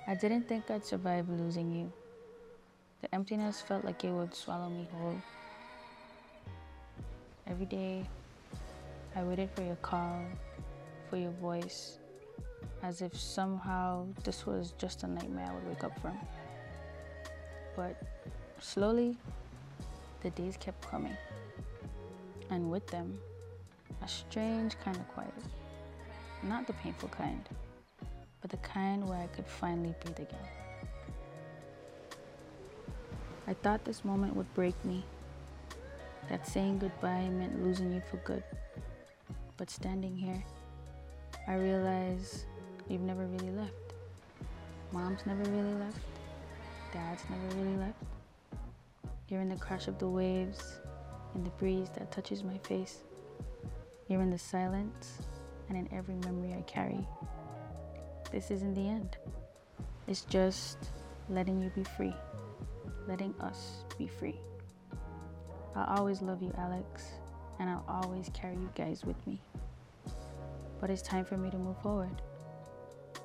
I didn't think I'd survive losing you. The emptiness felt like it would swallow me whole. Every day, I waited for your call, for your voice, as if somehow this was just a nightmare I would wake up from. But slowly, the days kept coming, and with them, a strange kind of quiet. Not the painful kind, but the kind where I could finally breathe again. I thought this moment would break me, that saying goodbye meant losing you for good. But standing here, I realize you've never really left. Mom's never really left. Dad's never really left. You're in the crash of the waves, in the breeze that touches my face. You're in the silence and in every memory I carry. This isn't the end. It's just letting you be free, letting us be free. I'll always love you, Alex, and I'll always carry you guys with me. But it's time for me to move forward.